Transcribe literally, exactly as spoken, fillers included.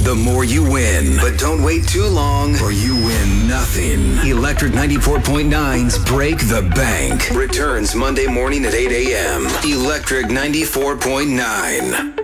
the more you win. But don't wait too long or you win nothing. Electric ninety-four point nine's Break the Bank returns Monday morning at eight a.m. Electric ninety-four point nine.